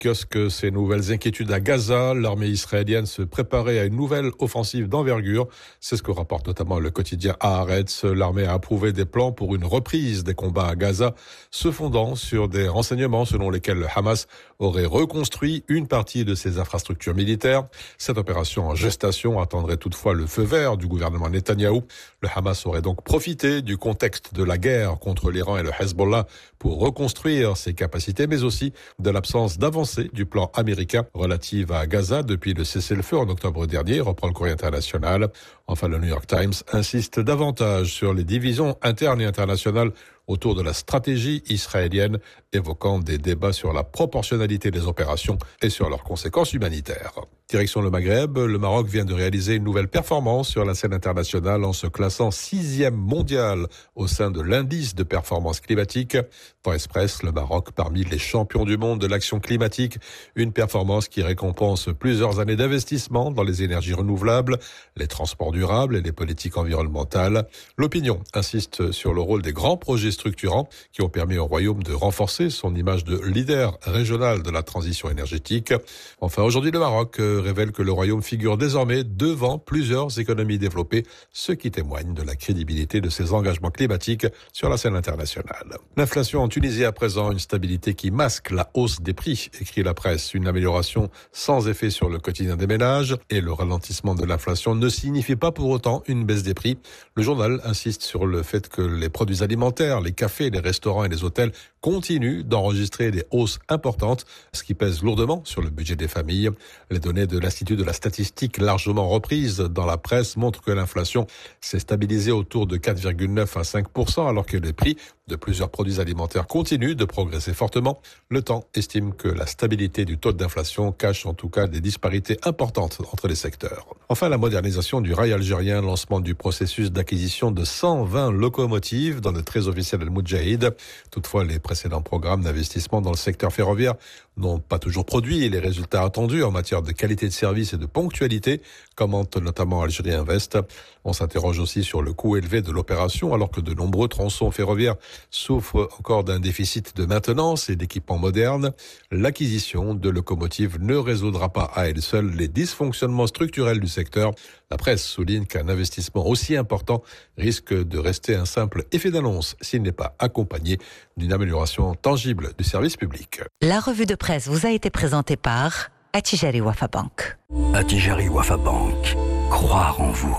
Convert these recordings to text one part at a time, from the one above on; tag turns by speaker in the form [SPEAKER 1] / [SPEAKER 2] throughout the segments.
[SPEAKER 1] Kiosque ces nouvelles inquiétudes à Gaza, l'armée israélienne se préparait à une nouvelle offensive d'envergure. C'est ce que rapporte notamment le quotidien Haaretz. L'armée a approuvé des plans pour une reprise des combats à Gaza, se fondant sur des renseignements selon lesquels le Hamas aurait reconstruit une partie de ses infrastructures militaires. Cette opération en gestation attendrait toutefois le feu vert du gouvernement Netanyahou. Le Hamas aurait donc profité du contexte de la guerre contre l'Iran et le Hezbollah pour reconstruire ses capacités, mais aussi de l'absence d'avancée du plan américain relative à Gaza depuis le cessez-le-feu en octobre dernier, reprend le Courrier international. Enfin, le New York Times insiste davantage sur les divisions internes et internationales autour de la stratégie israélienne, évoquant des débats sur la proportionnalité des opérations et sur leurs conséquences humanitaires. Direction le Maghreb, le Maroc vient de réaliser une nouvelle performance sur la scène internationale en se classant 6e mondial au sein de l'indice de performance climatique. Temps Express, le Maroc parmi les champions du monde de l'action climatique, une performance qui récompense plusieurs années d'investissement dans les énergies renouvelables, les transports durables et les politiques environnementales. L'opinion insiste sur le rôle des grands projets structurants qui ont permis au Royaume de renforcer son image de leader régional de la transition énergétique. Enfin, aujourd'hui, le Maroc révèle que le Royaume figure désormais devant plusieurs économies développées, ce qui témoigne de la crédibilité de ses engagements climatiques sur la scène internationale. L'inflation en Tunisie à présent, une stabilité qui masque la hausse des prix, écrit la presse. Une amélioration sans effet sur le quotidien des ménages et le ralentissement de l'inflation ne signifie pas pour autant une baisse des prix. Le journal insiste sur le fait que les produits alimentaires, les cafés, les restaurants et les hôtels continuent d'enregistrer des hausses importantes, ce qui pèse lourdement sur le budget des familles. Les données de l'Institut de la statistique largement reprises dans la presse montrent que l'inflation s'est stabilisée autour de 4,9 à 5%, alors que les prix de plusieurs produits alimentaires continuent de progresser fortement. Le Temps estime que la stabilité du taux d'inflation cache en tout cas des disparités importantes entre les secteurs. Enfin, la modernisation du rail algérien, lancement du processus d'acquisition de 120 locomotives dans le très officiel Al-Moudjahid. Toutefois, les précédents programmes d'investissement dans le secteur ferroviaire n'ont pas toujours produit les résultats attendus en matière de qualité de service et de ponctualité, commente notamment Algérie Invest. On s'interroge aussi sur le coût élevé de l'opération, alors que de nombreux tronçons ferroviaires souffrent encore d'un déficit de maintenance et d'équipements modernes. L'acquisition de locomotives ne résoudra pas à elle seule les dysfonctionnements structurels du secteur. La presse souligne qu'un investissement aussi important risque de rester un simple effet d'annonce s'il n'est pas accompagné d'une amélioration tangible du service public.
[SPEAKER 2] La revue de presse vous a été présentée par Attijari Wafa Bank.
[SPEAKER 3] Attijari Wafa Bank. Croire en vous.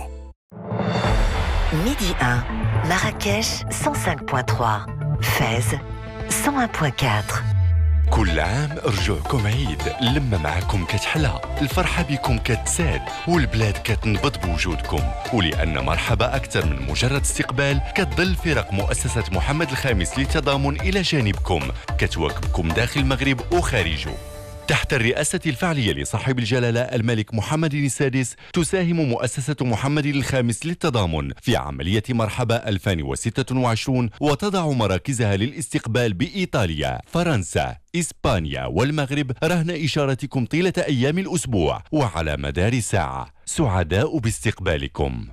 [SPEAKER 2] Midi 1, Marrakech 105.3, Fès 101.4.
[SPEAKER 4] كل عام رجوعكم عيد، اللمة معكم كتحلى، الفرحة بكم كتزاد، والبلاد كتنبض بوجودكم. ولأن مرحبا أكثر من مجرد استقبال، كتظل فرق مؤسسة محمد الخامس للتضامن إلى جانبكم، كتواكبكم داخل المغرب وخارجه. تحت الرئاسة الفعلية لصاحب الجلالة الملك محمد السادس، تساهم مؤسسة محمد الخامس للتضامن في عملية مرحبا 2026، وتضع مراكزها للاستقبال بإيطاليا، فرنسا، إسبانيا والمغرب رهن إشارتكم طيلة أيام الأسبوع وعلى مدار ساعة. سعداء باستقبالكم.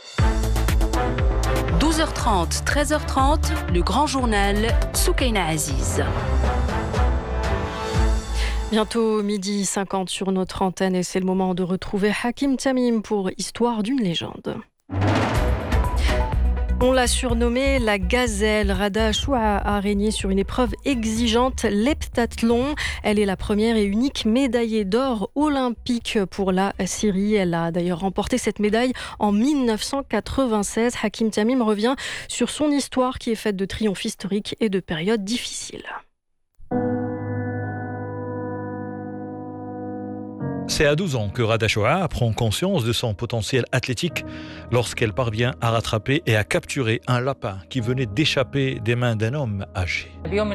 [SPEAKER 5] 12h30, 13h30, le grand journal Soukaina Aziz. Bientôt midi 50 sur notre antenne et c'est le moment de retrouver Hakim Tamim pour Histoire d'une légende. On l'a surnommée la gazelle. Rada Choua a régné sur une épreuve exigeante, l'heptathlon. Elle est la première et unique médaillée d'or olympique pour la Syrie. Elle a d'ailleurs remporté cette médaille en 1996. Hakim Tamim revient sur son histoire qui est faite de triomphes historiques et de périodes difficiles.
[SPEAKER 6] C'est à 12 ans que Rada Choua prend conscience de son potentiel athlétique lorsqu'elle parvient à rattraper et à capturer un lapin qui venait d'échapper des mains d'un homme âgé.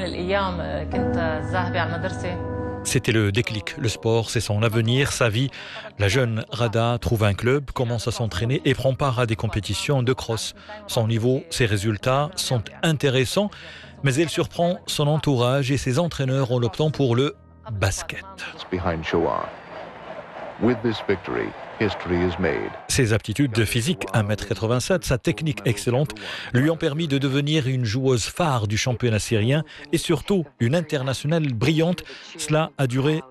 [SPEAKER 6] C'était le déclic. Le sport, c'est son avenir, sa vie. La jeune Rada trouve un club, commence à s'entraîner et prend part à des compétitions de cross. Son niveau, ses résultats sont intéressants, mais elle surprend son entourage et ses entraîneurs en optant pour le basket.
[SPEAKER 7] With this victory,
[SPEAKER 6] Ses aptitudes physiques, 1,87 m, sa technique excellente, lui ont permis de devenir une joueuse phare du championnat syrien et surtout une internationale brillante. Cela a duré